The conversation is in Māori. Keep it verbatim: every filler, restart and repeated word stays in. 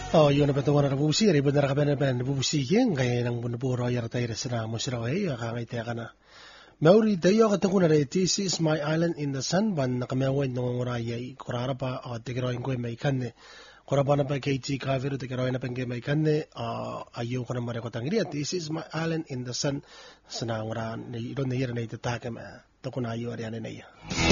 Oh, yun na betul na bubusi, ribet na kapan na bubusi king kaya nang bunuburo yara tayo sa mo sira ay akangay tayo kana. Mauri tayo katako na rin, this is my island in the sun ban nakamawan nung ngurayay kurara pa o tigiroin ko may kanne. Kuraba na pa kay T cover tigiroin na pa may kanne ayo ko na mare ko tangiri this is my island in the sun sana ngura ni ron na yara na itatake ma to ko na ayo ari na iya.